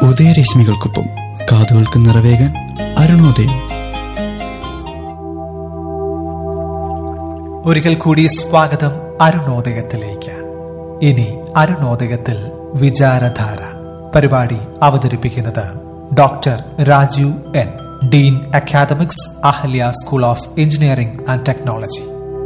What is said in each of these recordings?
ഉദയരശ്മികൾക്കൊപ്പം കാതുകൾക്ക് നിറവേകാൻ അരുണോദയം. ഒരിക്കൽ കൂടി സ്വാഗതം അരുണോദയത്തിലേക്ക്. ഇനി അരുണോദയത്തിൽ വിചാരധാര പരിപാടി അവതരിപ്പിക്കുന്നത് doctor Rajeev N, Dean academics, Ahalya school of engineering and technology.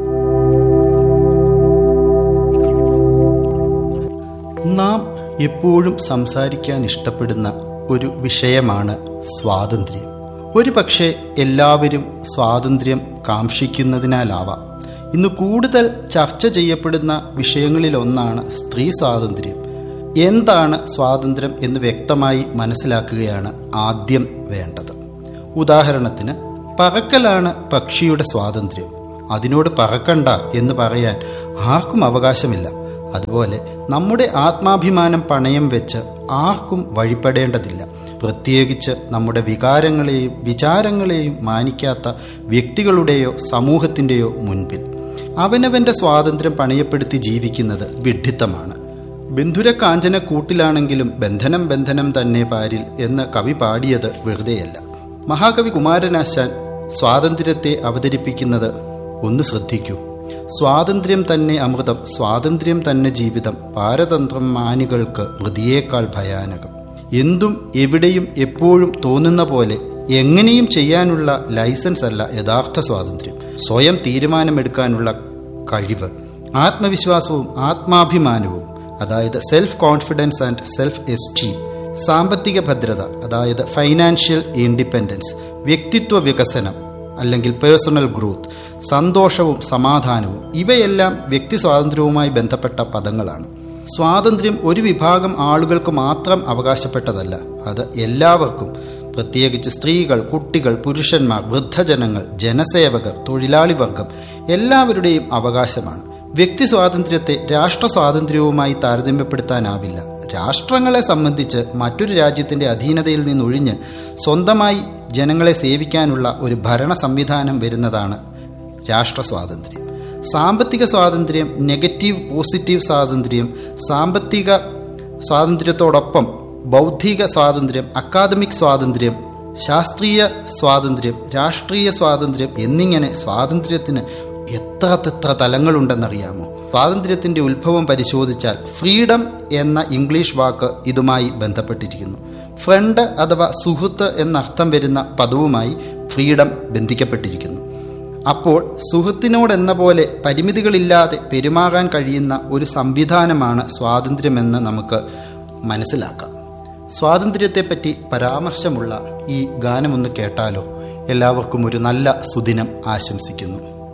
നാം എപ്പോഴും സംസാരിക്കാൻ ഇഷ്ടപ്പെടുന്ന ഒരു വിഷയമാണ് സ്വാതന്ത്ര്യം. ഒരു പക്ഷേ എല്ലാവരും സ്വാതന്ത്ര്യം കാംക്ഷിക്കുന്നതിനാലാവാം ഇന്ന് കൂടുതൽ ചർച്ച ചെയ്യപ്പെടുന്ന വിഷയങ്ങളിലൊന്നാണ് സ്ത്രീ സ്വാതന്ത്ര്യം. എന്താണ് സ്വാതന്ത്ര്യം എന്ന് വ്യക്തമായി മനസ്സിലാക്കുകയാണ് ആദ്യം വേണ്ടത്. ഉദാഹരണത്തിന്, പറക്കലാണ് പക്ഷിയുടെ സ്വാതന്ത്ര്യം. അതിനോട് പറക്കണ്ട എന്ന് പറയാൻ ആർക്കും അവകാശമില്ല. അതുപോലെ നമ്മുടെ ആത്മാഭിമാനം പണയം വെച്ച് ആർക്കും വഴിപ്പെടേണ്ടതില്ല. പ്രത്യേകിച്ച് നമ്മുടെ വികാരങ്ങളെയും വിചാരങ്ങളെയും മാനിക്കാത്ത വ്യക്തികളുടെയോ സമൂഹത്തിൻ്റെയോ മുൻപിൽ അവനവൻ്റെ സ്വാതന്ത്ര്യം പണയപ്പെടുത്തി ജീവിക്കുന്നത് വിഡ്ഢിത്തമാണ്. ബന്ധുര കാഞ്ചന കൂട്ടിലാണെങ്കിലും ബന്ധനം ബന്ധനം തന്നെ പാരിൽ എന്ന് കവി പാടിയത് വെറുതെയല്ല. മഹാകവി കുമാരനാശാൻ സ്വാതന്ത്ര്യത്തെ അവതരിപ്പിക്കുന്നത് ഒന്ന് ശ്രദ്ധിക്കൂ. സ്വാതന്ത്ര്യം തന്നെ അമൃതം, സ്വാതന്ത്ര്യം തന്നെ ജീവിതം, പാരതന്ത്രം മാനികൾക്ക് മൃതിയേക്കാൾ ഭയാനകം. എന്തും എവിടെയും എപ്പോഴും തോന്നുന്ന പോലെ എങ്ങനെയും ചെയ്യാനുള്ള ലൈസൻസ് അല്ല യഥാർത്ഥ സ്വാതന്ത്ര്യം. സ്വയം തീരുമാനമെടുക്കാനുള്ള കഴിവ്, ആത്മവിശ്വാസവും ആത്മാഭിമാനവും, അതായത് self confidence and self esteem, സാമ്പത്തിക ഭദ്രത, അതായത് ഫൈനാൻഷ്യൽ ഇൻഡിപെൻഡൻസ്, വ്യക്തിത്വ വികസനം അല്ലെങ്കിൽ പേഴ്സണൽ ഗ്രോത്ത്, സന്തോഷവും സമാധാനവും, ഇവയെല്ലാം വ്യക്തി സ്വാതന്ത്ര്യവുമായി ബന്ധപ്പെട്ട പദങ്ങളാണ്. സ്വാതന്ത്ര്യം ഒരു വിഭാഗം ആളുകൾക്ക് മാത്രം അവകാശപ്പെട്ടതല്ല, അത് എല്ലാവർക്കും, പ്രത്യേകിച്ച് സ്ത്രീകൾ, കുട്ടികൾ, പുരുഷന്മാർ, വൃദ്ധജനങ്ങൾ, ജനസേവകർ, തൊഴിലാളി വർഗം, എല്ലാവരുടെയും അവകാശമാണ്. വ്യക്തി സ്വാതന്ത്ര്യത്തെ രാഷ്ട്ര സ്വാതന്ത്ര്യവുമായി താരതമ്യപ്പെടുത്താനാവില്ല. രാഷ്ട്രങ്ങളെ സംബന്ധിച്ച് മറ്റൊരു രാജ്യത്തിൻ്റെ അധീനതയിൽ നിന്നൊഴിഞ്ഞ് സ്വന്തമായി ജനങ്ങളെ സേവിക്കാനുള്ള ഒരു ഭരണ സംവിധാനം വരുന്നതാണ് രാഷ്ട്ര സ്വാതന്ത്ര്യം. സാമ്പത്തിക സ്വാതന്ത്ര്യം, നെഗറ്റീവ് പോസിറ്റീവ് സ്വാതന്ത്ര്യം, സാമ്പത്തിക സ്വാതന്ത്ര്യത്തോടൊപ്പം ബൗദ്ധിക സ്വാതന്ത്ര്യം, അക്കാദമിക് സ്വാതന്ത്ര്യം, ശാസ്ത്രീയ സ്വാതന്ത്ര്യം, രാഷ്ട്രീയ സ്വാതന്ത്ര്യം എന്നിങ്ങനെ സ്വാതന്ത്ര്യത്തിന് എത്ര തലങ്ങളുണ്ടെന്നറിയാമോ? സ്വാതന്ത്ര്യത്തിൻ്റെ ഉത്ഭവം പരിശോധിച്ചാൽ ഫ്രീഡം എന്ന ഇംഗ്ലീഷ് വാക്ക് ഇതുമായി ബന്ധപ്പെട്ടിരിക്കുന്നു. ഫ്രണ്ട് അഥവാ സുഹൃത്ത് എന്നർത്ഥം വരുന്ന പദവുമായി ഫ്രീഡം ബന്ധിക്കപ്പെട്ടിരിക്കുന്നു. അപ്പോൾ സുഹൃത്തിനോടെന്ന പോലെ പരിമിതികളില്ലാതെ പെരുമാറാൻ കഴിയുന്ന ഒരു സംവിധാനമാണ് സ്വാതന്ത്ര്യമെന്ന് നമുക്ക് മനസ്സിലാക്കാം. സ്വാതന്ത്ര്യത്തെപ്പറ്റി പരാമർശമുള്ള ഈ ഗാനമൊന്ന് കേട്ടാലോ? എല്ലാവർക്കും ഒരു നല്ല സുദിനം ആശംസിക്കുന്നു.